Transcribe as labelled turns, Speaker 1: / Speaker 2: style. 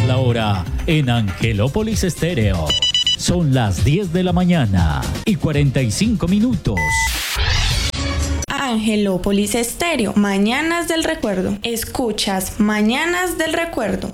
Speaker 1: la hora en Angelópolis Estéreo. Son las 10 de la mañana y 45 minutos.
Speaker 2: Angelópolis Estéreo, Mañanas del Recuerdo. Escuchas Mañanas del Recuerdo.